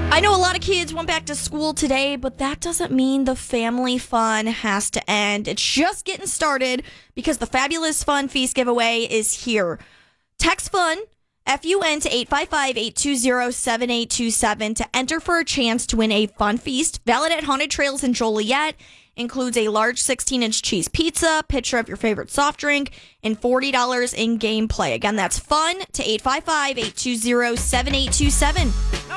I know a lot of kids went back to school today, but that doesn't mean the family fun has to end. It's just getting started because the Fabulous Fun Feast giveaway is here. Text FUN, F-U-N, to 855-820-7827 to enter for a chance to win a Fun Feast valid at Haunted Trails in Joliet. Includes a large 16-inch cheese pizza, picture of your favorite soft drink, and $40 in game play. Again, that's FUN to 855-820-7827.